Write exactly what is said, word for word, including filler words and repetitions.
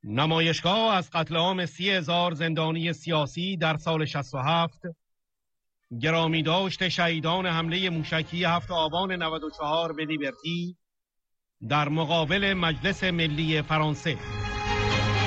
نمایشگاه از قتل عام سی هزار زندانی سیاسی در سال شصت و هفت، گرامی داشت شهیدان حمله موشکی هفت آبان نود و چهار به لیبرتی در مقابل مجلس ملی فرانسه.